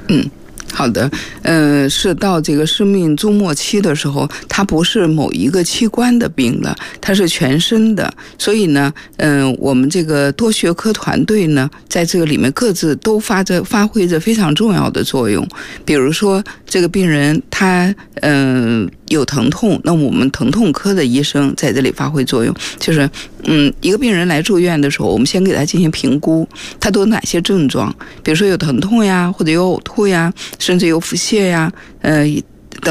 好的，是到这个生命终末期的时候，它不是某一个器官的病了，它是全身的。所以呢，我们这个多学科团队呢，在这个里面各自都发挥着非常重要的作用。比如说，这个病人他有疼痛，那我们疼痛科的医生在这里发挥作用，就是一个病人来住院的时候，我们先给他进行评估，他都有哪些症状，比如说有疼痛呀，或者有呕吐呀，甚至有腹泻呀，